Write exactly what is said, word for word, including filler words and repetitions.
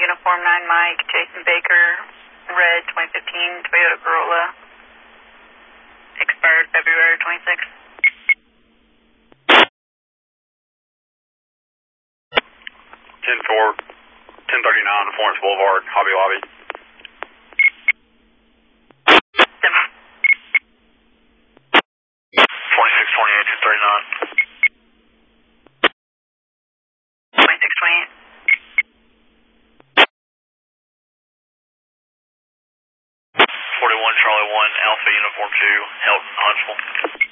Uniform nine Mike, Jason Baker, red twenty fifteen Toyota Corolla, expired February twenty-sixth. ten four, ten thirty-nine Florence Boulevard, Hobby Lobby. twenty-six twenty-eight, two thirty-nine. twenty-six twenty-eight. forty-one Charlie one, Alpha Uniform two, Helton, Huntsville.